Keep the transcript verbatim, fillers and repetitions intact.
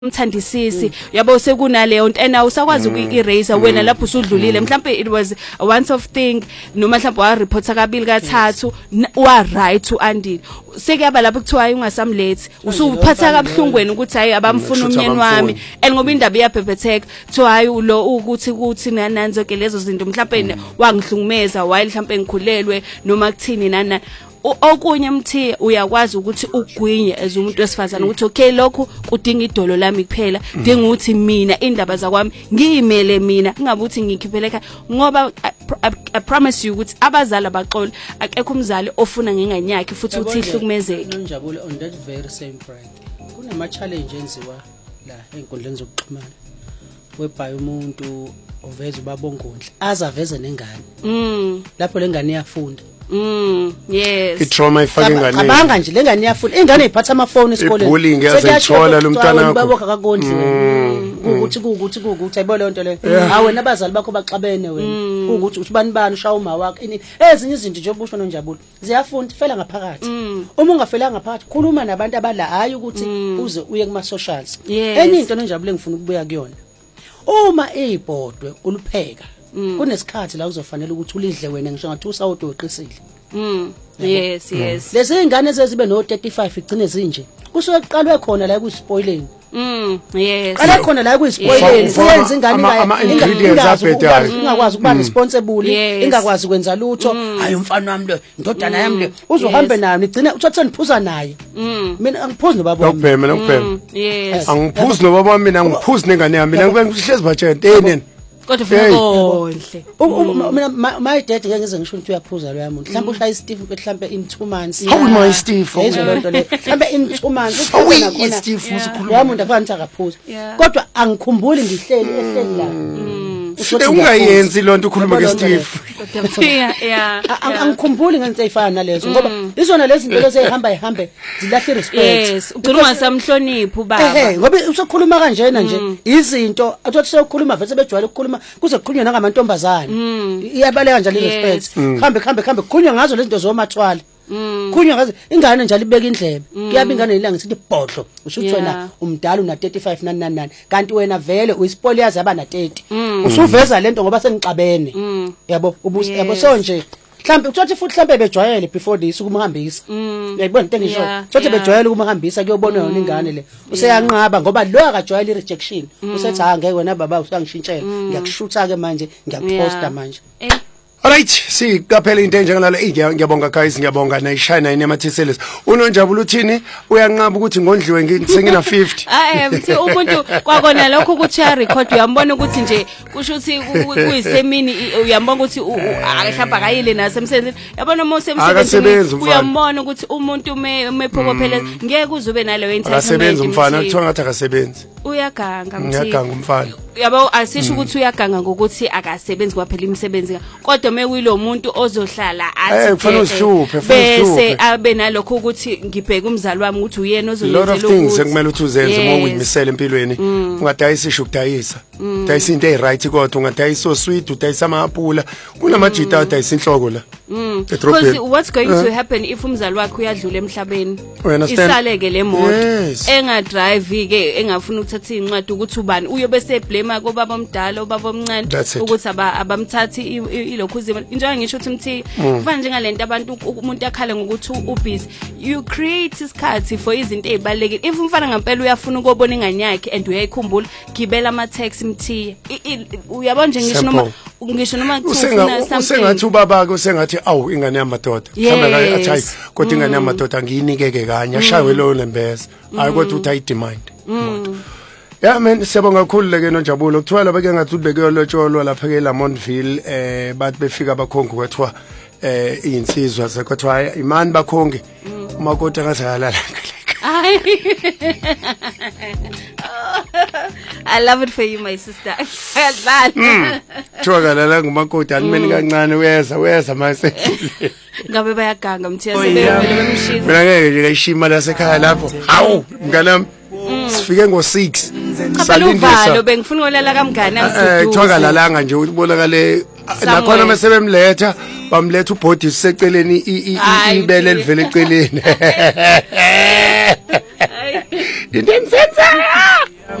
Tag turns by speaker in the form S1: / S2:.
S1: umthandisisi yabo sekunaleyo nto ena usakwazi uku-erase wena lapho usudlulile mhlawumbe it was a once off thing noma mhlawumbe wa reporta kabili kathathu wa right uandile sekuyaba lapho kuthiwa hayi ungasamlethi usuphatha kabuhlungweni ukuthi hayi abamfuna umnyeni wami and ngoba indaba iyabhebhetheka kuthiwa hayi lo ukuthi kuthi nananzo ke lezo zinto mhlawumbe wangihlungumeza while mhlawumbe ngikhulelwe noma kuthini nana okunye mthi uyakwazi ukuthi ugwinye as umuntu wesifazana ukuthi okay lokho kudinga idolo lami kuphela dinga ukuthi mina indaba zakwami ngiyimele mina ingabe uthi ngikhiphele ekhaya ngoba I promise you ukuthi abazali abaxolo akekho umzali ofuna ngenganyakhe futhi uthi ihlukumezeke
S2: Nonjabulo on that very same point kunama challenge enziwa la enkundleni zokuxhumana webhayi umuntu oveza ubabongondle azaveze nengane
S1: mm
S2: lapho lengane iyafunda
S1: Mm yes
S3: itrauma ifake ingane
S2: abanga nje lengane iyafunda ingane iphatha amafoni esikoleni
S3: bullying yazayithola lo mntana wakho
S2: babokha kakondle ukuthi ukuthi ukuthi ayibona le nto le hawe nabazali bakho baxabene wena ukuthi uthubani bani ushaya uma wakho ini ezinye izinto nje obusho noNjabulo ziyafunda fela ngaphakathi uma ungafelanga ngaphakathi khuluma nabantu abala hayi ukuthi uze uye kuma socials enye into noNjabulo engifuna ukubuya kuyona uma ibhodwe ulupheka kunesikhathi la uzofanele ukuthi ulidle wena ngisho ngathi usawudoqisile
S1: mm yes yes
S2: lezi ingane ezibe no thirty-five igcine zinje kusuke kuqalwe khona la kuyispoiling
S1: mm yes
S2: ala khona la kuyispoiling senze ingane ingakwazi ukuba responsible ingakwazi ukwenza lutho hayi umfana wami lo indodana yami lo uzohambe nayo nigcine uthathe niphuza naye mina angiphuzi nobaba wami
S3: ngibheme ngibheme
S1: yes
S3: angiphuzi nobaba wami mina ngiphuzi nengane yami mina ngibe ngihlezi batshela enene
S1: kodwa ufuna konhle
S2: mina my dad ngeke ngize ngisho ukuthi uyaphuza lo yamuntu mhlawumbe ushaya Steve mhlawumbe in two months
S3: how my Steve
S2: lezo nto le mhlawumbe in two months ukhona khona
S3: Steve usikhuluma
S2: yamuntu akufanele akaphuza kodwa angikhumbuli ngihleli ehleli la
S3: ushode ungayenzi lonto ukhuluma ke Steve
S1: yeah yeah
S2: angikhumbuli ngenze ifana nalezo ngoba izona lezi zinto lezi ehamba ihambe zilahla respect
S1: yes ukhuluma samhlonipho baba
S2: eh ngoba usokhuluma kanjena nje izinto athi sokhuluma vese bejwayele ukukhuluma kuze kuqhunywe nangamantombazana iyabaleka njalo irespect khambe khambe khambe kukhulunywa ngazo lezi zinto zomathwala kukhulunywa ngazo ingane njalo ibeka indlebe kuyaba ingane ilanga sithi bhodlo ushuthi wena umdala una thirty-five nani nani nani kanti wena vele uyispoliazi aba na thirty usuveza lento ngoba sengixabene yabo ubusi yabo so nje mhlambe uthothi futhi mhlambe bejwayele before this ukumhambisa uyayibona into engisho uthothi bejwayele ukumhambisa kuyobona yona ingane le useyanqaba ngoba lo akajwayele rejection usethi ha ngeke wena baba usangishintshela ngiyakushutha ke manje ngiyakuposta manje
S3: alright si kaphela into enjengalalo ngiyabonga guys ngiyabonga nayishina inemathiseles uNonjabulo uthini uyanqaba ukuthi ngondliwe ngisengina fifty
S1: ah mthi umuntu kwakona lokho ukuthi ya record uyambona ukuthi nje kusho ukuthi kuyisemini uyambona ukuthi akahlamba kayile nasemsebenzini yabona uma usemsebenzini uyambona ukuthi umuntu mephokophela ngeke uzube naleyo entitlement
S3: akasebenza umfana kuthiwa ngathi akasebenzi
S1: uyaganga mthi
S3: uyaganga umfana
S1: yabo asisho ukuthi uyaganga ngokuthi akasebenzi kwaphela imisebenzi kodwa mekuyilo muntu ozohlala athi
S3: kufanele uhluphe
S1: bese abe nalokho ukuthi ngibheka umzali wami ukuthi uyena ozolenzela ukuthi
S3: things ekumele uthi uzenze uma uyimisela empilweni ungadayisisho ukudayisa dayisa into eziright kodwa ungadayisa so sweet udayisa amaphula kunamajita adayisa inhloko la
S1: because what's going to happen if umzali wakhe uyadlula emhlabeni isaleke le moto enga drive ke engafuna ukuthatha incwadi ukuthi ubani uyobe se blame kobaba omdala obaba omncane ukuthi abamthathi ilokhu uzima njengoba ngisho ukuthi mthi kufana njengalento abantu umuntu yakhala ngokuthi ubusy you create isikhathi for izinto ezibalekile if umfana ngempela uyafuna ukubona ingane yakhe and uyayikhumbula gibela ama text mthi uyabona nje ngisho noma ngisho noma
S3: ufuna something usengathi ubaba ke usengathi awu ingane yamadoda mhlawumbe athi kodwa ingane yamadoda ngiyinikeke kanye ashawe lo lembeza hayi kodwa uthi ayidemand yeah man siyabonga kakhulu leke noNjabulo kuthiwa labake ngathi ubeke lotsholwa lapha ke Lamontville eh bathi befika abakhongi kwathiwa eh insizwa sekuthiwa imani bakhongi umakoti ngathi ayalala
S1: I love it for you my sister ayadlala
S3: thokalala ngumakoti animeni kancane weza weza mase
S1: ngabe bayaganga mthiya sebemele bemshiza
S3: mina ngeke nje ngishima la sekhaya lapho hawu mnganami sifike ngo six
S1: salindisa bengifuna ukulala kamngane
S3: eh thokalalanga nje ubonakale nakhona mesebemletha bamletha ubhodi siseceleni ibele livele eceleni into ensenza